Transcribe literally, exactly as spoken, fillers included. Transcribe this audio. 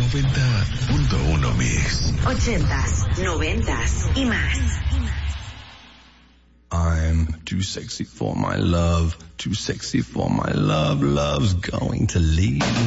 noventa punto uno Mix. Ochentas, noventas y más. I'm too sexy for my love, too sexy for my love, love's going to leave